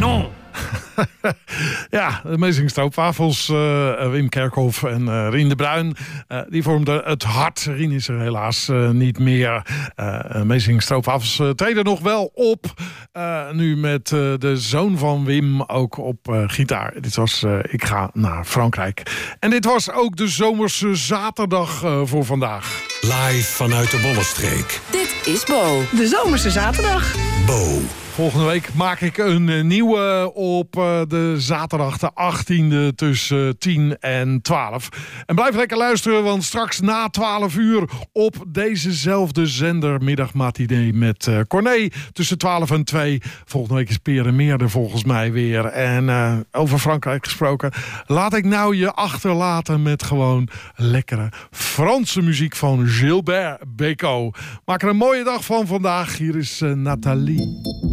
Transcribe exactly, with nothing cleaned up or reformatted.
non. Ja, de Amazing Stroopwafels, uh, Wim Kerkhoff en uh, Rien de Bruin, uh, die vormden het hart. Rien is er helaas uh, niet meer. Uh, Amazing Stroopwafels uh, treden nog wel op. Uh, nu met uh, de zoon van Wim ook op uh, gitaar. Dit was uh, Ik ga naar Frankrijk. En dit was ook de zomerse zaterdag uh, voor vandaag. Live vanuit de Bollenstreek. Dit is Bo. De zomerse zaterdag. Bo. Volgende week maak ik een nieuwe op de zaterdag de achttiende tussen tien en twaalf. En blijf lekker luisteren, want straks na twaalf uur op dezezelfde zender middagmatinee met uh, Corné tussen twaalf en twee. Volgende week is Peremeer er volgens mij weer. En uh, over Frankrijk gesproken, laat ik nou je achterlaten met gewoon lekkere Franse muziek van Gilbert Bécaud. Maak er een mooie dag van vandaag. Hier is uh, Nathalie.